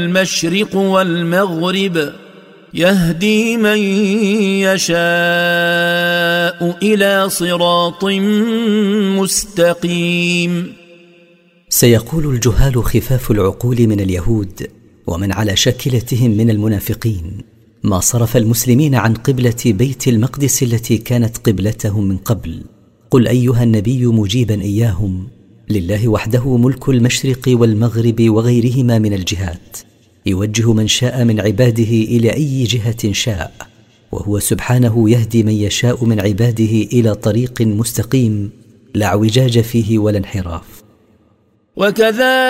المشرق والمغرب يهدي من يشاء إلى صراط مستقيم. سيقول الجهال خفاف العقول من اليهود ومن على شاكلتهم من المنافقين ما صرف المسلمين عن قبلة بيت المقدس التي كانت قبلتهم من قبل. قل أيها النبي مجيبا إياهم: لله وحده ملك المشرق والمغرب وغيرهما من الجهات، يوجه من شاء من عباده إلى أي جهة شاء، وهو سبحانه يهدي من يشاء من عباده إلى طريق مستقيم لا اعوجاج فيه ولا انحراف. وكذلك